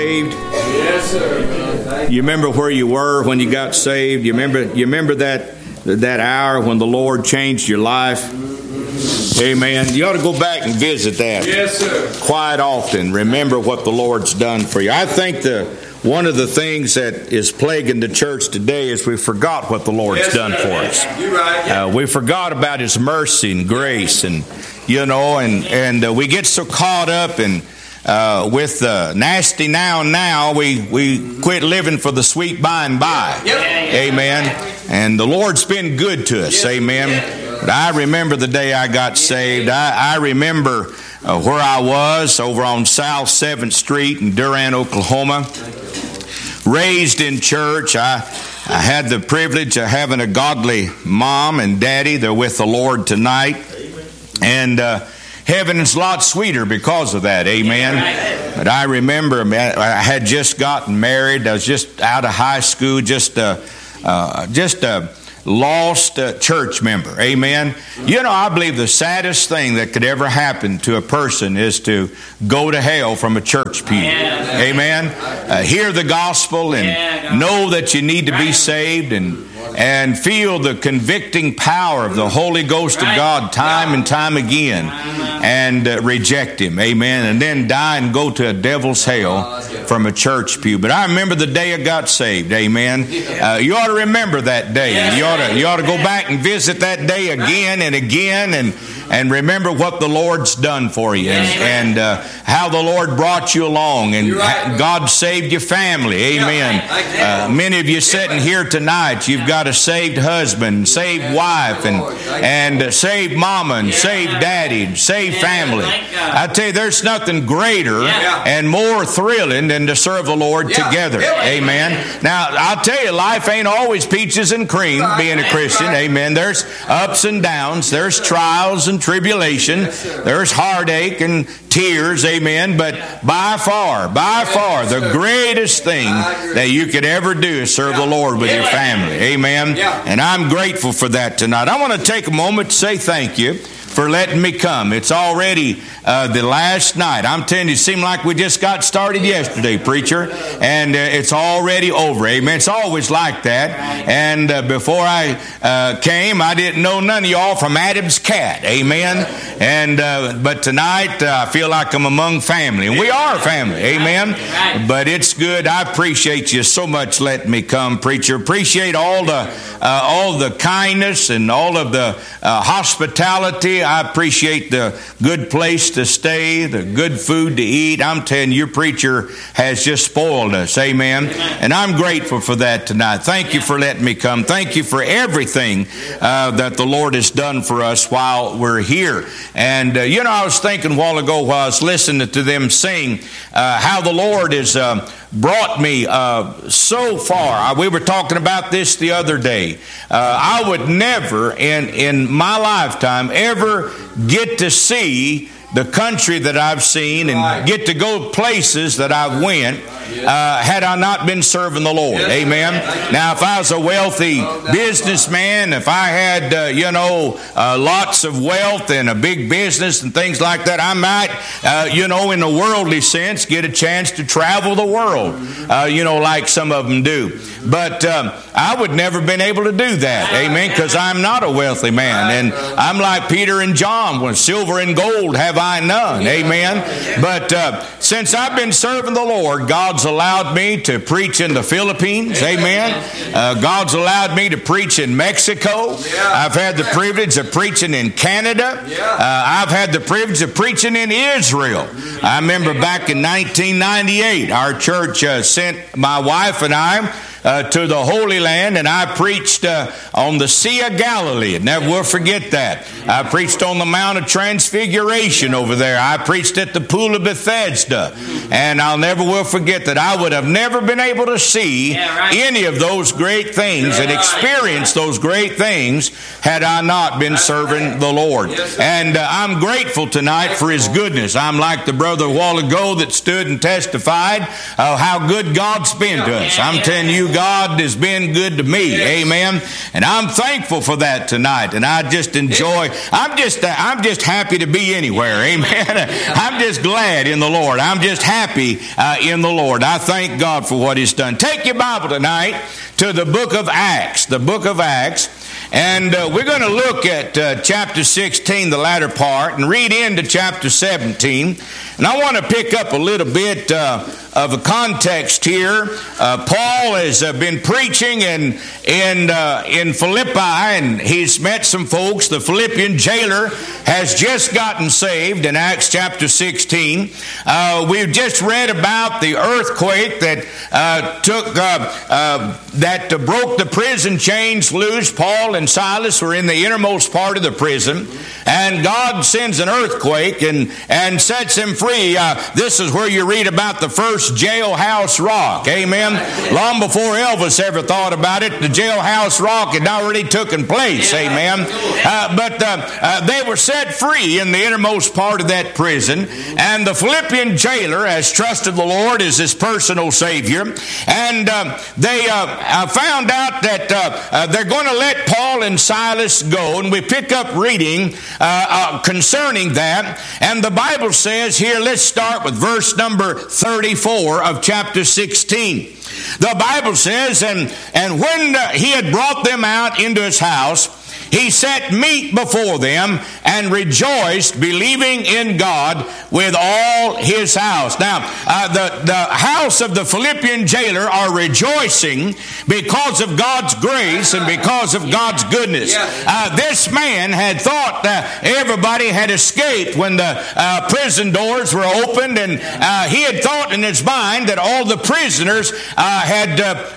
Saved? Yes, sir. You remember where you were when you got saved? You remember that hour when the Lord changed your life? Amen. You ought to go back and visit that. Yes, sir. Quite often. Remember what the Lord's done for you. I think one of the things that is plaguing the church today is we forgot what the Lord's done for us. You're right. Yeah. We forgot about His mercy and grace, and we get so caught up in with the nasty now, we quit living for the sweet by and by. Yep. Amen. And the Lord's been good to us. Amen. But I remember the day I got saved. I remember where I was over on South 7th Street in Durant, Oklahoma. Raised in church. I had the privilege of having a godly mom and daddy. They're with the Lord tonight. And heaven is a lot sweeter because of that. Amen. But I remember I had just gotten married. I was just out of high school, just a lost church member. Amen. You know, I believe the saddest thing that could ever happen to a person is to go to hell from a church pew. Amen. Hear the gospel and know that you need to be saved and feel the convicting power of the Holy Ghost of God time and time again and reject Him. Amen. And then die and go to a devil's hell from a church pew. But I remember the day I got saved. Amen. You ought to remember that day. You ought to go back and visit that day again and again and remember what the Lord's done for you and how the Lord brought you along and God saved your family. Amen. Many of you sitting here tonight, you've got a saved husband, saved wife, and saved mama, and saved daddy, and saved family. I tell you, there's nothing greater and more thrilling than to serve the Lord together. Amen. Now, I'll tell you, life ain't always peaches and cream being a Christian. Amen. There's ups and downs. There's trials and tribulation. There's heartache and tears. Amen. But by far, the greatest thing that you could ever do is serve the Lord with your family. Amen. And I'm grateful for that tonight. I want to take a moment to say thank you for letting me come. It's already the last night. I'm telling you, it seemed like we just got started yesterday, preacher, and it's already over. Amen. It's always like that. And before I came, I didn't know none of y'all from Adam's cat. Amen. And but tonight, I feel like I'm among family, and we are family. Amen. But it's good. I appreciate you so much letting me come, preacher. Appreciate all the kindness and all of the hospitality. I appreciate the good place to stay, the good food to eat. I'm telling you, your preacher has just spoiled us. Amen. And I'm grateful for that tonight. Thank you for letting me come. Thank you for everything that the Lord has done for us while we're here. And, I was thinking a while ago while I was listening to them sing how the Lord has brought me so far. We were talking about this the other day. I would never in my lifetime ever get to see the country that I've seen and get to go places that I've went had I not been serving the Lord. Amen. Now, if I was a wealthy businessman, if I had, lots of wealth and a big business and things like that, I might, in the worldly sense, get a chance to travel the world, like some of them do. But I would never been able to do that. Amen. Because I'm not a wealthy man. And I'm like Peter and John, when silver and gold have I none. Amen. But since I've been serving the Lord, God's allowed me to preach in the Philippines. Amen. God's allowed me to preach in Mexico. I've had the privilege of preaching in Canada. I've had the privilege of preaching in Israel. I remember back in 1998, our church sent my wife and I to the Holy Land, and I preached on the Sea of Galilee. Never will forget that. I preached on the Mount of Transfiguration over there. I preached at the Pool of Bethesda, and I'll never will forget that. I would have never been able to see any of those great things and experience those great things had I not been serving the Lord. And I'm grateful tonight for His goodness. I'm like the brother a while ago that stood and testified how good God's been to us. I'm telling you, God has been good to me. Amen. And I'm thankful for that tonight. And I just enjoy, I'm just happy to be anywhere. Amen. I'm just glad in the Lord. I'm just happy in the Lord. I thank God for what He's done. Take your Bible tonight to the book of Acts. The book of Acts. And we're going to look at chapter 16, the latter part, and read into chapter 17. And I want to pick up a little bit of a context here. Paul has been preaching in Philippi, and he's met some folks. The Philippian jailer has just gotten saved in Acts chapter 16. We've just read about the earthquake that broke the prison chains loose. Paul and Silas were in the innermost part of the prison, and God sends an earthquake and sets them free. This is where you read about the first jailhouse rock. Amen. Long before Elvis ever thought about it, the jailhouse rock had already taken place. Amen. But they were set free in the innermost part of that prison, and the Philippian jailer has trusted the Lord as his personal Savior, and they found out that they're going to let Paul and Silas go, and we pick up reading concerning that. And the Bible says here, let's start with verse number 34 of chapter 16. The Bible says, and when he had brought them out into his house, he set meat before them and rejoiced, believing in God with all his house. Now, the house of the Philippian jailer are rejoicing because of God's grace and because of God's goodness. This man had thought everybody had escaped when the prison doors were opened, and he had thought in his mind that all the prisoners had,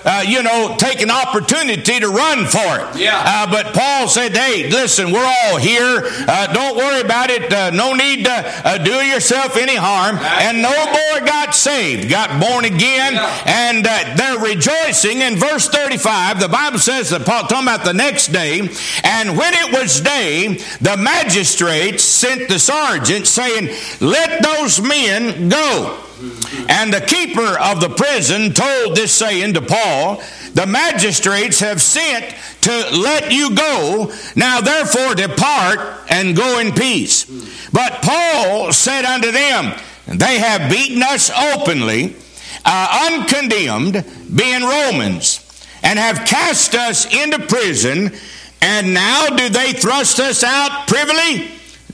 taken opportunity to run for it. But Paul said, hey, listen, we're all here. Don't worry about it. No need to do yourself any harm. And no boy got saved, got born again, and they're rejoicing. In verse 35, the Bible says that Paul talking about the next day, and when it was day, the magistrates sent the sergeant saying, let those men go. And the keeper of the prison told this saying to Paul, the magistrates have sent to let you go. Now therefore depart and go in peace. But Paul said unto them, they have beaten us openly, uncondemned, being Romans, and have cast us into prison, and now do they thrust us out privily?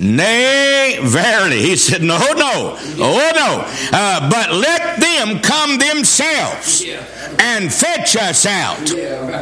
Nay, verily. He said, no. But let them come themselves and fetch us out.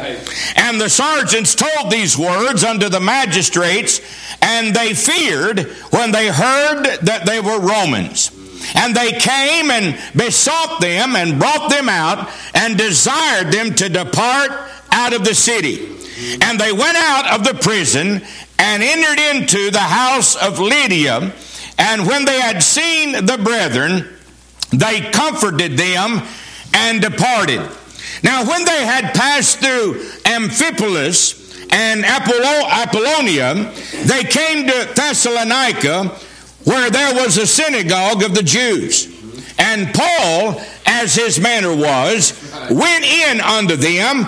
And the sergeants told these words unto the magistrates, and they feared when they heard that they were Romans. And they came and besought them and brought them out and desired them to depart out of the city. And they went out of the prison and entered into the house of Lydia. And when they had seen the brethren, they comforted them and departed. Now when they had passed through Amphipolis and Apollonia, they came to Thessalonica, where there was a synagogue of the Jews. And Paul, as his manner was, went in unto them,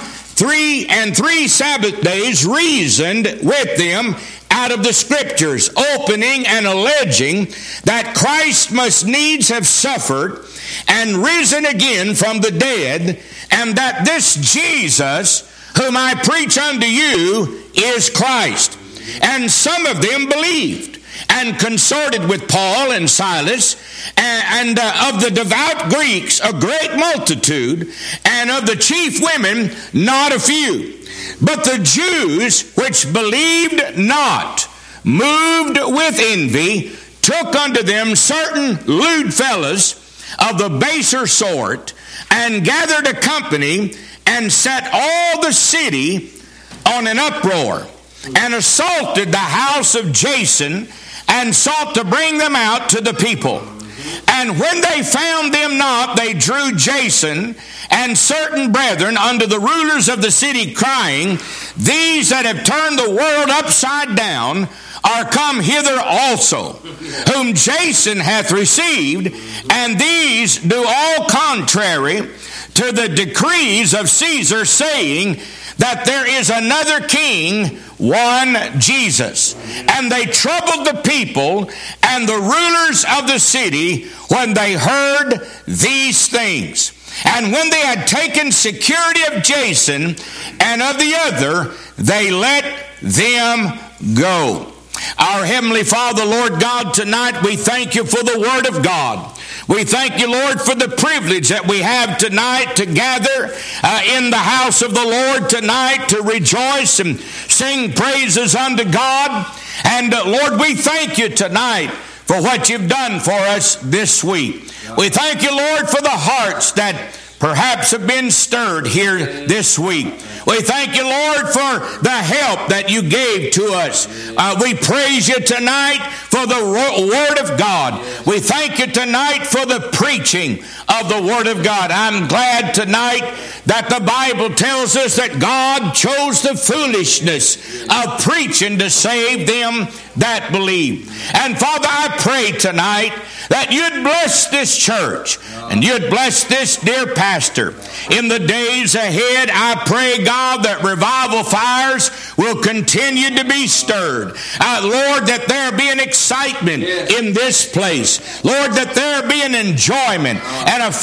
3 Sabbath days reasoned with them out of the Scriptures, opening and alleging that Christ must needs have suffered and risen again from the dead, and that this Jesus, whom I preach unto you, is Christ. And some of them believed, and consorted with Paul and Silas, and of the devout Greeks a great multitude, and of the chief women not a few. But the Jews which believed not, moved with envy, took unto them certain lewd fellows of the baser sort, and gathered a company, and set all the city on an uproar, and assaulted the house of Jason, and sought to bring them out to the people. And when they found them not, they drew Jason and certain brethren unto the rulers of the city, crying, these that have turned the world upside down are come hither also, whom Jason hath received, and these do all contrary to the decrees of Caesar, saying that there is another king, one Jesus. And they troubled the people and the rulers of the city when they heard these things. And when they had taken security of Jason and of the other, they let them go. Our Heavenly Father, Lord God, tonight we thank you for the Word of God. We thank you, Lord, for the privilege that we have tonight to gather in the house of the Lord tonight to rejoice and sing praises unto God. And Lord, we thank you tonight for what you've done for us this week. We thank you, Lord, for the hearts that perhaps have been stirred here this week. We thank you, Lord, for the help that you gave to us. We praise you tonight for the Word of God. We thank you tonight for the preaching of the Word of God. I'm glad tonight that the Bible tells us that God chose the foolishness of preaching to save them that believe. And Father, I pray tonight that you'd bless this church and you'd bless this dear pastor. In the days ahead, I pray, God, that revival fires will continue to be stirred. Lord, that there be an excitement in this place. Lord, that there be an enjoyment and a